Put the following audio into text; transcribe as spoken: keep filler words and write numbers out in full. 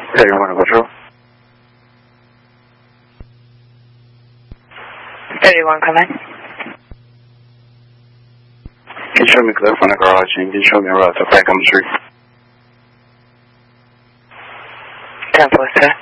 Hey, you want to go through? thirty-one, come in. Can you show me Cliff on the garage and can you show me around to Franklin Street? ten four, sir.